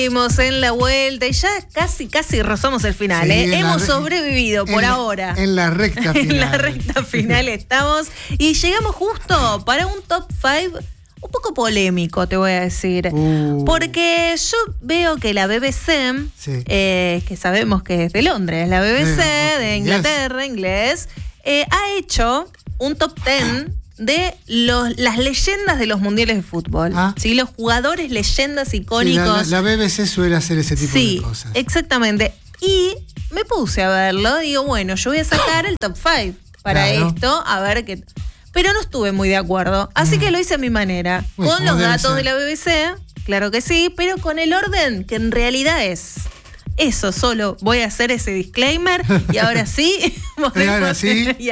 Seguimos en la vuelta y ya casi rozamos el final. Sí, Hemos sobrevivido por ahora. En la recta final. En la recta final estamos y llegamos justo para un top 5 un poco polémico, te voy a decir. Porque yo veo que la BBC, sí. Que sabemos que es de Londres, la BBC de Inglaterra, inglés, ha hecho un top 10 de las leyendas de los mundiales de fútbol. ¿Sí? Los jugadores, leyendas icónicos. Sí, la BBC suele hacer ese tipo de cosas. Sí, exactamente. Y me puse a verlo, digo, bueno, yo voy a sacar el top 5 para esto, a ver qué. Pero no estuve muy de acuerdo, así que lo hice a mi manera, con los datos de la BBC, claro que sí, pero con el orden que en realidad es. Eso, solo voy a hacer ese disclaimer y ahora sí, podemos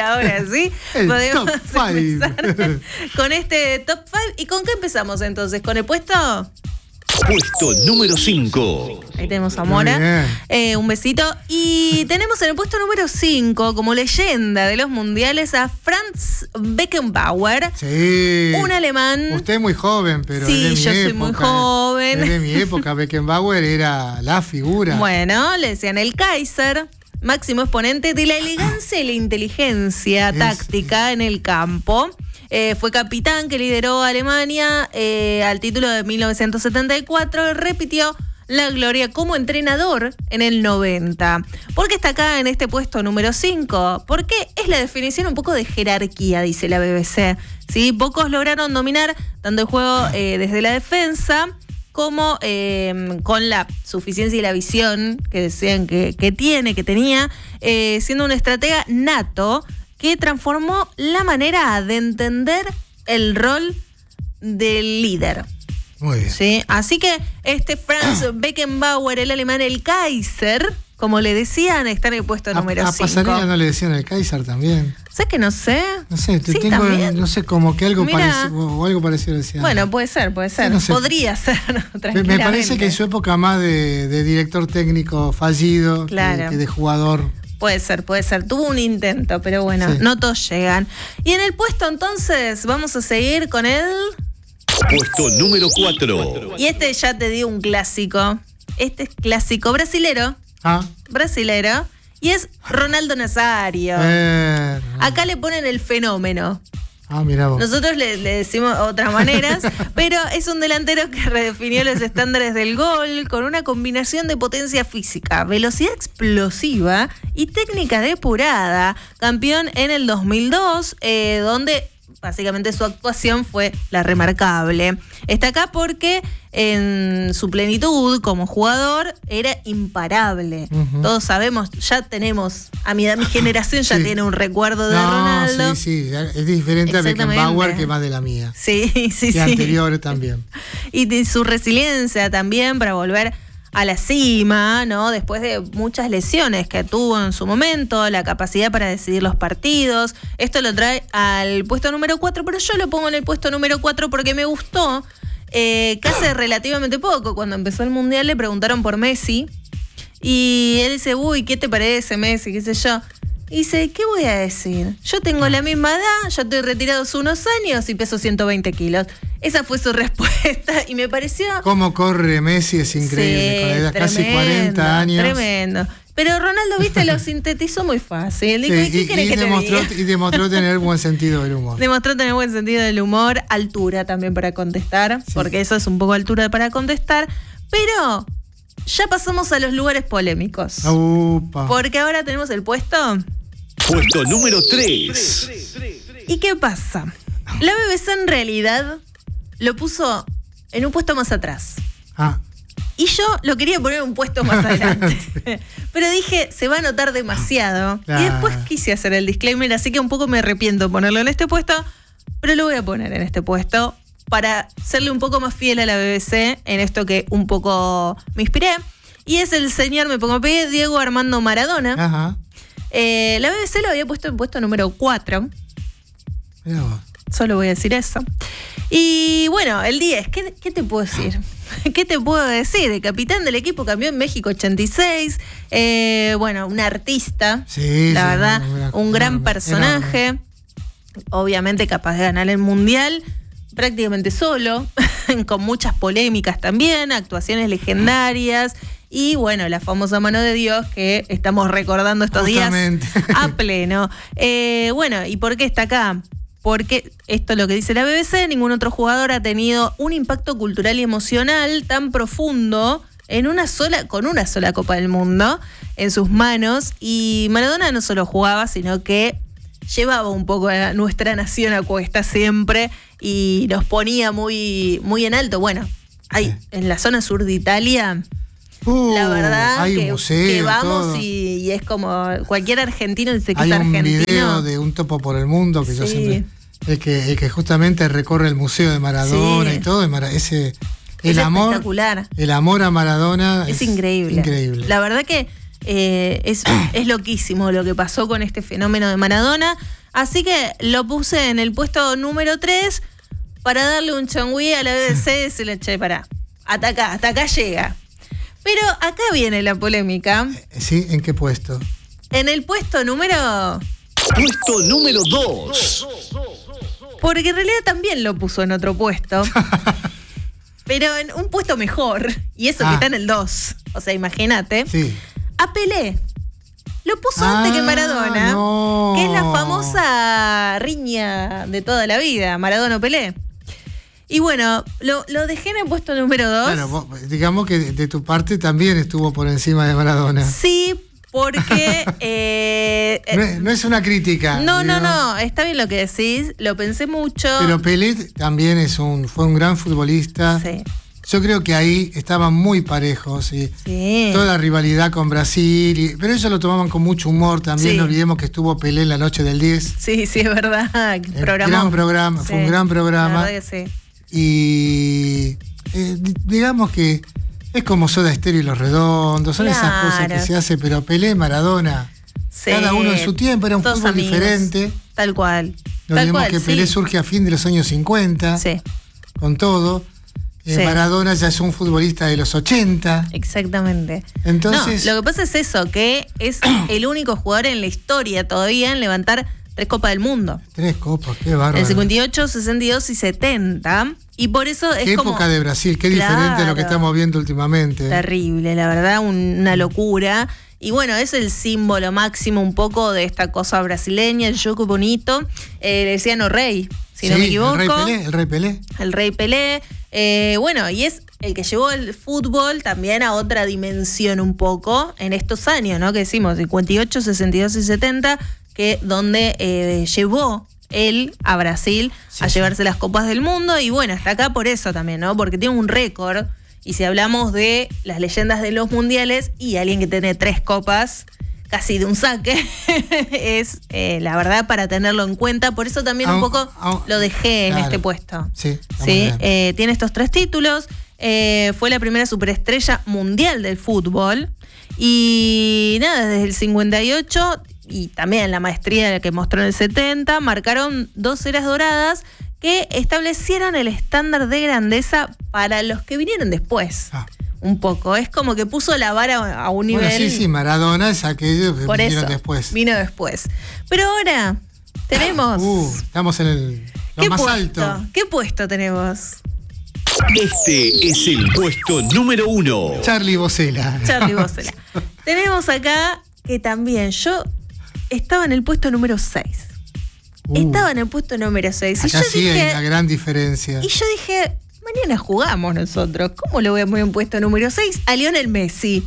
empezar con este top 5. ¿Y con qué empezamos entonces? ¿Con el puesto? Puesto número 5. Ahí tenemos a Mora. Un besito. Y tenemos en el puesto número 5, como leyenda de los mundiales, a Franz Beckenbauer. Sí. Un alemán. Usted es muy joven, pero sí, es de mi yo época. Soy muy joven. Es de mi época. Beckenbauer era la figura. Bueno, le decían el Kaiser, máximo exponente de la elegancia y la inteligencia táctica en el campo. Fue capitán que lideró a Alemania al título de 1974 y repitió la gloria como entrenador en el 90. ¿Por qué está acá en este puesto número 5? Porque es la definición un poco de jerarquía, dice la BBC. ¿Sí? Pocos lograron dominar tanto el juego desde la defensa como con la suficiencia y la visión que decían que tenía, siendo un estratega nato que transformó la manera de entender el rol del líder. Muy bien. ¿Sí? Así que Franz Beckenbauer, el alemán, el Kaiser, como le decían, está en el puesto número 5. ¿A Pasarela no le decían el Kaiser también? ¿Sabes que no sé? No sé, no sé, como que algo parecido decía. Bueno, puede ser. Sí, no sé. Podría ser, tranquilamente. Me parece que en su época más de director técnico fallido que de jugador. Puede ser. Tuvo un intento, pero bueno, no todos llegan. Y en el puesto, entonces, vamos a seguir con el... Puesto número 4. Y ya te digo un clásico. Este es clásico brasilero. Brasilero. Y es Ronaldo Nazario. Acá le ponen el fenómeno. Mirá vos. Nosotros le decimos otras maneras, pero es un delantero que redefinió los estándares del gol con una combinación de potencia física, velocidad explosiva y técnica depurada. Campeón en el 2002, donde básicamente su actuación fue la remarcable. Está acá porque en su plenitud como jugador era imparable. Todos sabemos, ya tenemos, a mi generación ya tiene un recuerdo de Ronaldo. Sí, es diferente a Beckenbauer que más de la mía. Sí. Y anteriores también. Y de su resiliencia también para volver a la cima, ¿no? Después de muchas lesiones que tuvo en su momento, la capacidad para decidir los partidos. Esto lo trae al puesto número 4, pero yo lo pongo en el puesto número 4 porque me gustó que hace relativamente poco, cuando empezó el Mundial, le preguntaron por Messi y él dice, ¿qué te parece Messi? ¿Qué sé yo? Y dice, ¿qué voy a decir? Yo tengo la misma edad, yo estoy retirado hace unos años y peso 120 kilos. Esa fue su respuesta y me pareció... Cómo corre Messi, es increíble, con la edad casi 40 años. Tremendo. Pero Ronaldo, viste, lo sintetizó muy fácil. Digo, ¿qué querés que te diga? Y demostró tener buen sentido del humor. Demostró tener buen sentido del humor, altura también para contestar, porque eso es un poco altura para contestar. Pero ya pasamos a los lugares polémicos. Porque ahora tenemos el puesto... Puesto número 3. ¿Y qué pasa? La BBC en realidad lo puso en un puesto más atrás. Y yo lo quería poner en un puesto más adelante. Pero dije, se va a notar demasiado. Y después quise hacer el disclaimer, así que un poco me arrepiento de ponerlo en este puesto, pero lo voy a poner en este puesto para serle un poco más fiel a la BBC en esto que un poco me inspiré. Y es el señor, me pongo pie, Diego Armando Maradona. La BBC lo había puesto en puesto número 4. Solo voy a decir eso. Y bueno, el 10, ¿qué te puedo decir? ¿Qué te puedo decir? El capitán del equipo cambió en México 86. Bueno, un artista, la verdad, un gran personaje. Obviamente capaz de ganar el mundial prácticamente solo. con muchas polémicas también, actuaciones legendarias y bueno, la famosa mano de Dios que estamos recordando estos Justamente. días a pleno. Bueno, ¿y por qué está acá? Porque esto es lo que dice la BBC, ningún otro jugador ha tenido un impacto cultural y emocional tan profundo con una sola Copa del Mundo en sus manos. Y Maradona no solo jugaba, sino que llevaba un poco a nuestra nación a cuesta siempre y nos ponía muy, muy en alto. Bueno, en la zona sur de Italia, la verdad que vamos y es como cualquier argentino dice que es argentino. Hay un video de Un Topo por el Mundo que yo siempre... El que justamente recorre el museo de Maradona y todo, el amor, espectacular. El amor a Maradona es increíble. Increíble. La verdad que es loquísimo lo que pasó con este fenómeno de Maradona. Así que lo puse en el puesto número 3 para darle un changüí a la BBC. Se le eché hasta acá llega. Pero acá viene la polémica. ¿Sí? ¿En qué puesto? En el puesto número... Puesto número 2. Porque en realidad también lo puso en otro puesto. Pero en un puesto mejor. Y eso que está en el 2. O sea, imagínate. Sí. A Pelé. Lo puso antes que Maradona. No. Que es la famosa riña de toda la vida. Maradona-Pelé. Y bueno, lo dejé en el puesto número 2. Bueno, digamos que de tu parte también estuvo por encima de Maradona. Sí, porque... no es una crítica. No, está bien lo que decís, lo pensé mucho. Pero Pelé también fue un gran futbolista. Sí. Yo creo que ahí estaban muy parejos. Y sí. Toda la rivalidad con Brasil. Pero ellos lo tomaban con mucho humor también. No olvidemos que estuvo Pelé en la noche del 10. Sí, es verdad. Gran programa, fue un gran programa. La verdad que sí. Y digamos que es como Soda Stereo y Los Redondos, son esas cosas que se hacen, pero Pelé, Maradona, cada uno en su tiempo, era un fútbol diferente. Tal cual. No olvidemos que Pelé surge a fin de los años 50, con todo. Maradona ya es un futbolista de los 80. Exactamente. Entonces, lo que pasa es eso, que es el único jugador en la historia todavía en levantar 3 Copas del Mundo. 3 copas, qué bárbaro. El 58, 62 y 70. Y por eso es como... Qué época de Brasil, qué diferente a lo que estamos viendo últimamente. Terrible, la verdad, una locura. Y bueno, es el símbolo máximo un poco de esta cosa brasileña, el juego bonito. Le decían rey, si no me equivoco. El Rey Pelé. El Rey Pelé. Bueno, y es el que llevó el fútbol también a otra dimensión un poco en estos años, ¿no? Que decimos, 58, 62 y 70, que donde llevó él a Brasil a llevarse las Copas del Mundo. Y bueno, está acá por eso también, ¿no? Porque tiene un récord. Y si hablamos de las leyendas de los mundiales y alguien que tiene 3 copas casi de un saque, es la verdad para tenerlo en cuenta. Por eso también un poco lo dejé en este puesto. Sí. Tiene estos 3 títulos. Fue la primera superestrella mundial del fútbol. Y nada, desde el 58 y también la maestría que mostró en el 70, marcaron 2 eras doradas que establecieron el estándar de grandeza para los que vinieron después. Un poco. Es como que puso la vara a un nivel... Bueno, sí, Maradona es aquello que vinieron después. Vino después. Pero ahora tenemos... estamos en lo más alto. ¿Qué puesto tenemos? Este es el puesto número 1. Charly Bosela. Tenemos acá que también yo estaba en el puesto número 6. Estaba en el puesto número 6. Acá hay una gran diferencia. Y yo dije, mañana jugamos nosotros. ¿Cómo lo voy a poner en puesto número 6? A Lionel Messi.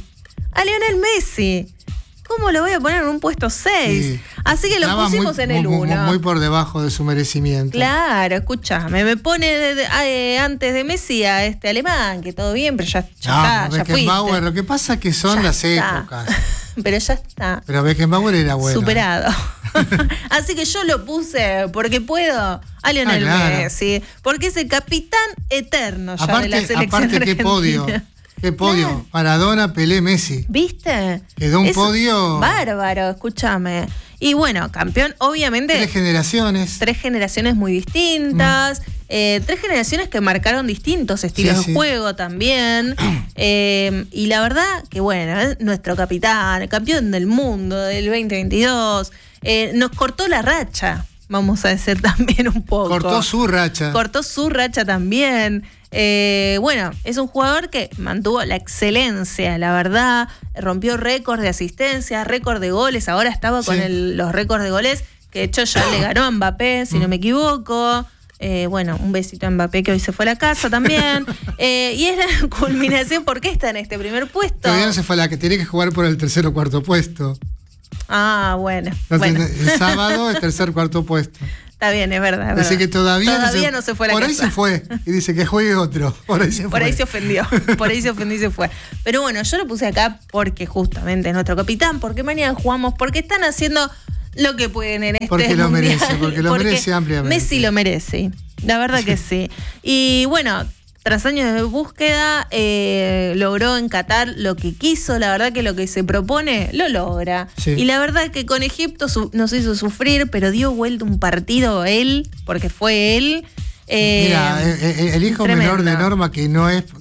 ¿Cómo lo voy a poner en un puesto 6? Sí. Así que lo pusimos en el 1. Muy por debajo de su merecimiento. Claro, escúchame. Me pone antes de Messi a este alemán, que todo bien, pero ya está, ya fuiste. Lo que pasa es que son las épocas. Pero ya está. Pero Beckenbauer era bueno. Superado. Así que yo lo puse porque puedo a Lionel Messi. Porque es el capitán eterno ya de la selección argentina. Qué podio. Claro. Maradona, Pelé, Messi. ¿Viste? Quedó un podio... bárbaro, escúchame. Y bueno, campeón, obviamente... 3 generaciones. 3 generaciones muy distintas. 3 generaciones que marcaron distintos estilos de juego también. Y la verdad que bueno, es nuestro capitán, el campeón del mundo del 2022. Nos cortó la racha, vamos a decir también un poco. Cortó su racha también. Bueno, es un jugador que mantuvo la excelencia, la verdad, rompió récord de asistencia, récord de goles, ahora estaba con los récords de goles, que de hecho ya le ganó a Mbappé, si no me equivoco. Bueno, un besito a Mbappé que hoy se fue a la casa también. Y es la culminación, ¿por qué está en este primer puesto? Todavía no se fue a la que tiene que jugar por el tercer o cuarto puesto. Ah, bueno. El sábado, el tercer, cuarto puesto. Está bien, es verdad. Dice que todavía no se fue a la por casa. Ahí se fue. Y dice que juegue otro. Por ahí se ofendió. Por ahí se ofendió y se fue. Pero bueno, yo lo puse acá porque justamente es nuestro capitán, porque mañana jugamos, porque están haciendo lo que pueden en este porque lo mundial. Porque lo merece ampliamente. Messi lo merece, la verdad que sí. Y bueno, tras años de búsqueda, logró en Qatar lo que quiso. La verdad que lo que se propone, lo logra. Sí. Y la verdad que con Egipto nos hizo sufrir, pero dio vuelta un partido él, porque fue él. Mira, el hijo tremendo. Menor de Norma, que no es